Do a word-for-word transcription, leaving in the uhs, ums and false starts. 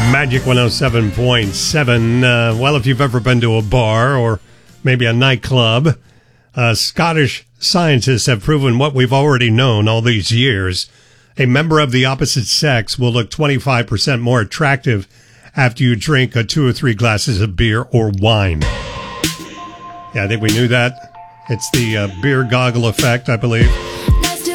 Magic one oh seven point seven. Uh, well, if you've ever been to a bar or maybe a nightclub, uh, Scottish scientists have proven what we've already known all these years. A member of the opposite sex will look twenty-five percent more attractive after you drink a two or three glasses of beer or wine. Yeah, I think we knew that. It's the uh, beer goggle effect, I believe.